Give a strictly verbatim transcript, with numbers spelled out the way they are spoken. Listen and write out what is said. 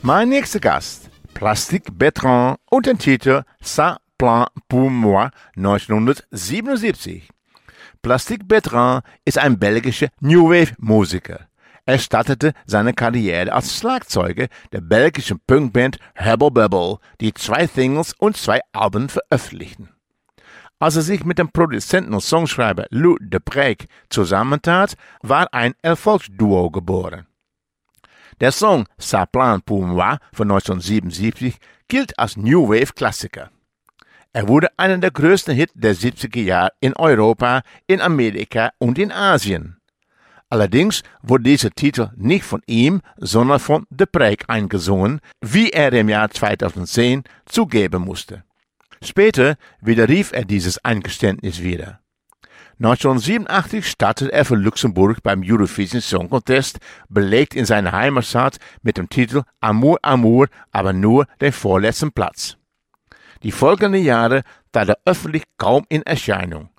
Mein nächster Gast, Plastique Bertrand und den Titel Ça Plan pour moi neunzehnhundertsiebenundsiebzig. Plastique Bertrand ist ein belgischer New Wave Musiker. Er startete seine Karriere als Schlagzeuger der belgischen Punkband Hubble Bubble, die zwei Singles und zwei Alben veröffentlichten. Als er sich mit dem Produzenten und Songschreiber Lou de Preek zusammentat, war ein Erfolgsduo geboren. Der Song Ça Plan pour moi von neunzehnhundertsiebenundsiebzig gilt als New Wave Klassiker. Er wurde einer der größten Hits der siebziger Jahre in Europa, in Amerika und in Asien. Allerdings wurde dieser Titel nicht von ihm, sondern von de Preek eingesungen, wie er im Jahr zweitausendzehn zugeben musste. Später widerrief er dieses Eingeständnis wieder. neunzehnhundertsiebenundachtzig startete er für Luxemburg beim Eurovision Song Contest, belegt in seiner Heimatstadt mit dem Titel Amour, Amour, aber nur den vorletzten Platz. Die folgenden Jahre trat er öffentlich kaum in Erscheinung.